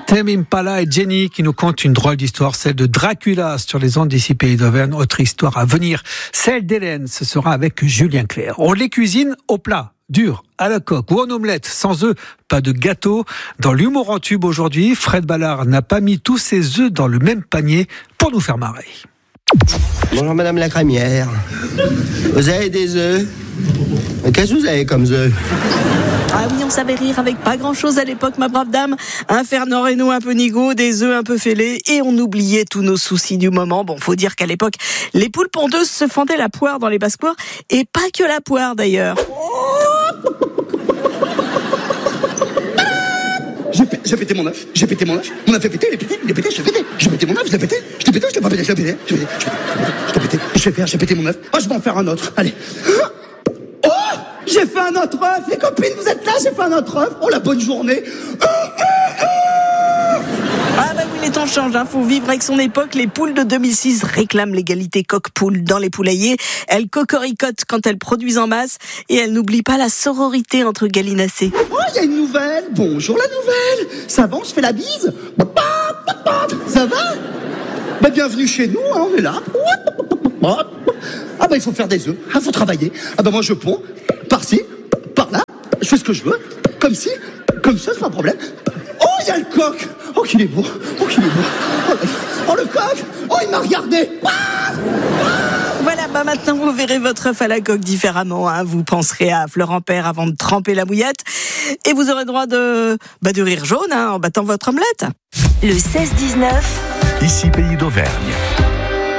Tame Impala et Jenny qui nous content une drôle d'histoire, celle de Dracula sur les ondes d'ici Pays d'Auvergne. Autre histoire à venir, celle d'Hélène, ce sera avec Julien Clerc. On les cuisine au plat, dur, à la coque ou en omelette, sans œufs, pas de gâteau. Dans l'humour en tube aujourd'hui, Fred Ballard n'a pas mis tous ses œufs dans le même panier pour nous faire marrer. Bonjour Madame la crémière. Vous avez des œufs? Qu'est-ce que vous avez comme œufs? Ah oui, on savait rire avec pas grand-chose à l'époque, ma brave dame. Un Fernand Reynaud un peu nigaud, des œufs un peu fêlés, et on oubliait tous nos soucis du moment. Bon, faut dire qu'à l'époque, les poules pondeuses se fendaient la poire dans les basses-cours, et pas que la poire d'ailleurs. J'ai pété mon œuf, on a fait péter, il est pété, j'ai pété mon œuf, je l'ai pété, j'ai pété mon œuf, oh je vais en faire un autre, allez. Oh, j'ai fait un autre œuf, les copines vous êtes là, j'ai fait un autre œuf, oh la bonne journée. Ah bah oui, les temps changent, faut vivre avec son époque. Les poules de 2006 réclament l'égalité coq-poule dans les poulaillers. Elles cocoricotent quand elles produisent en masse et elles n'oublient pas la sororité entre gallinacés. Oh, il y a une nouvelle, bonjour la nouvelle, ça va, on se fait la bise, ça va? Bah bienvenue chez nous, on est là. Ah bah il faut faire des œufs, faut travailler. Ah bah moi je ponds, par-ci, par-là, je fais ce que je veux, comme ci, comme ça, c'est pas un problème. Oh, il y a le coq. Oh, qu'il est beau. Oh, le coq. Oh, il m'a regardé. Voilà, bah maintenant vous verrez votre œuf à la coque différemment. Vous penserez à Florent Père avant de tremper la bouillette. Et vous aurez droit de rire jaune en battant votre omelette. Le 16-19. Ici Pays d'Auvergne.